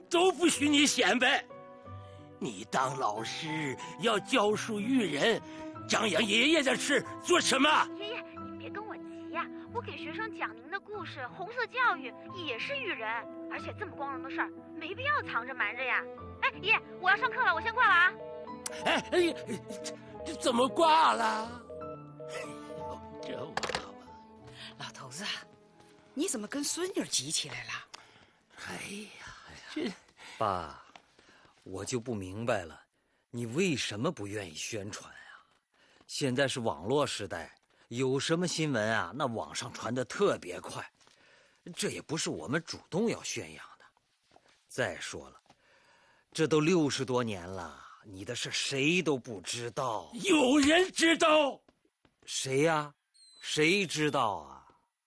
都不许你显摆。你当老师要教书育人，张扬爷爷的事做什么？ 爷爷，您别跟我急呀，我给学生讲您的故事《红色教育》也是育人，而且这么光荣的事儿，没必要藏着瞒着呀。哎，爷爷，我要上课了，我先挂了啊。 哎，这怎么挂了？这娃娃， 老头子，你怎么跟孙女急起来了？ 哎呀，这爸，我就不明白了，你为什么不愿意宣传啊？现在是网络时代，有什么新闻啊，那网上传得特别快，这也不是我们主动要宣扬的。再说了，这都60多年了，你的事谁都不知道。 有人知道？ 谁呀？谁知道啊？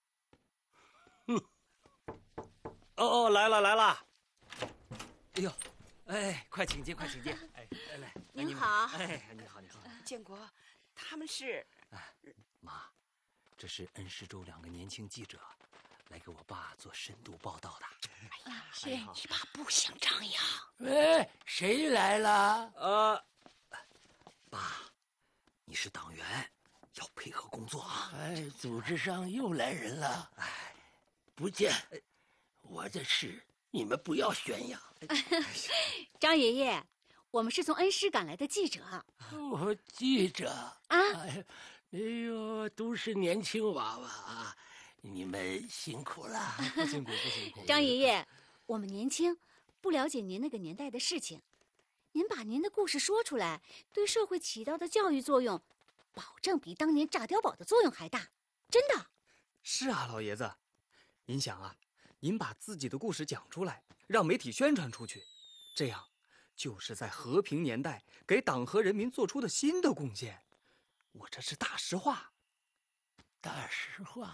哦，来了！哎呦，哎，快请进，快请进！哎，来， 您好。 哎，你好。 建国，他们是…… 妈，这是恩施州2个年轻记者，来给我爸做深度报道的。 哎呀，你爸不想张扬。 哎，谁来了？ 爸，你是党员，要配合工作啊。 哎，组织上又来人了。哎，不见。我的事你们不要宣扬。 张爷爷，我们是从恩施赶来的记者。 记者啊！ 哎呦，都是年轻娃娃啊，你们辛苦了。 不辛苦。 张爷爷，我们年轻，不了解您那个年代的事情，您把您的故事说出来，对社会起到的教育作用，保证比当年炸碉堡的作用还大，真的。 是啊，老爷子，您想啊，您把自己的故事讲出来，让媒体宣传出去，这样就是在和平年代给党和人民做出的新的贡献。我这是大实话。 大实话。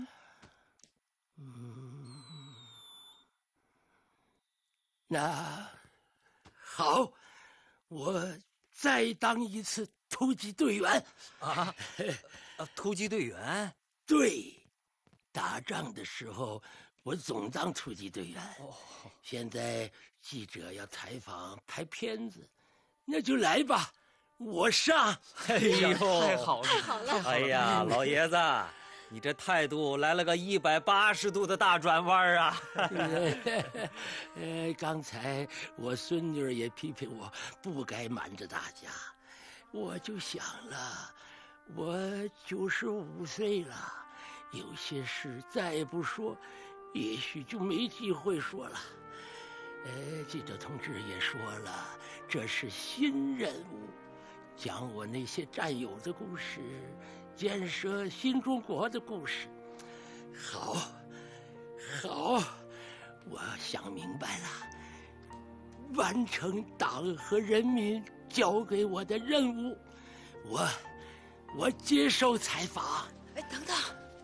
那好，我再当一次突击队员。 突击队员？ 对，打仗的时候我总当突击队员。现在记者要采访拍片子，那就来吧，我上。 哎呦， 太好了！ 哎呀，老爷子，你这态度来了个180度的大转弯啊！ 刚才我孙女也批评我不该瞒着大家，我就想了，我95岁了，有些事再不说，也许就没机会说了。记者同志也说了，这是新任务，讲我那些战友的故事，建设新中国的故事。好，我想明白了，完成党和人民交给我的任务，我接受采访。 哎，等等，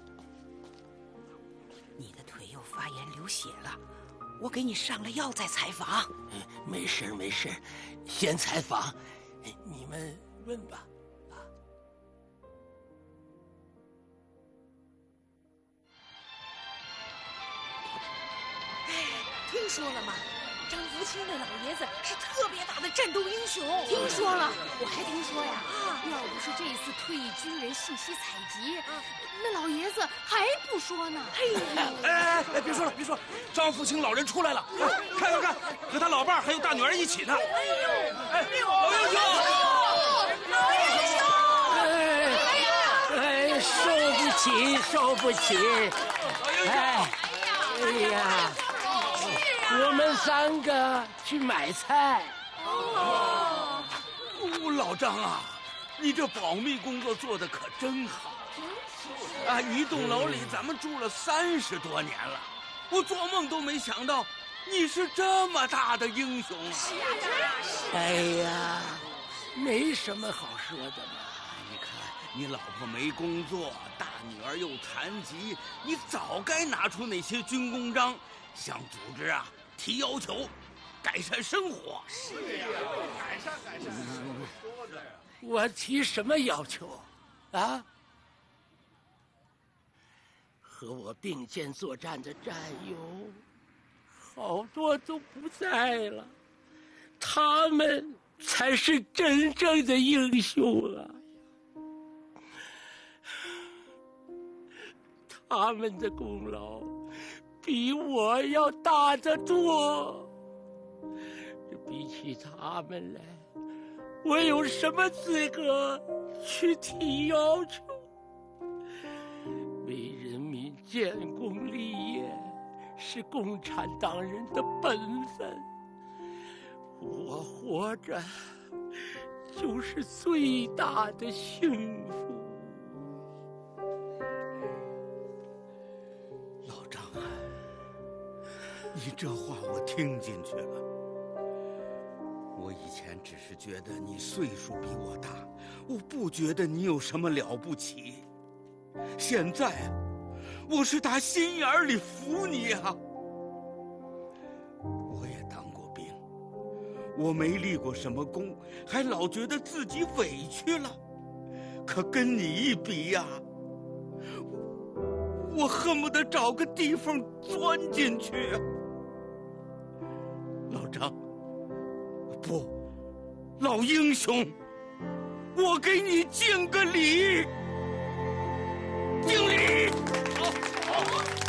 你的腿又发炎流血了，我给你上了药再采访。 没事，先采访，你们问吧。 听说了吗？张福清那老爷子是特别大的战斗英雄。 听说了，我还听说呀，要不是这次退役军人信息采集，那老爷子还不说呢。 哎，别说了，张福清老人出来了，看，和他老伴还有大女儿一起呢。老英雄， 受不起，哎呀，我们3个去买菜。 老张啊，你这保密工作做得可真好啊！一栋楼里咱们住了30多年了，我做梦都没想到你是这么大的英雄啊！ 是啊， 哎呀，没什么好说的嘛。 你看你老婆没工作，大女儿又残疾，你早该拿出那些军功章，向组织啊提要求，改善生活。是呀，改善。 我提什么要求啊？和我并肩作战的战友， 好多都不在了，他们才是真正的英雄啊！他们的功劳比我要大得多。比起他们来，我有什么资格去提要求？为人民建功立业是共产党人的本分，我活着就是最大的幸福。 老张啊，你这话我听进去了。我以前只是觉得你岁数比我大，我不觉得你有什么了不起。现在我是打心眼里服你啊。我也当过兵，我没立过什么功，还老觉得自己委屈了。可跟你一比呀，我恨不得找个地缝钻进去啊。老张，不，老英雄，我给你敬个礼，敬礼！好。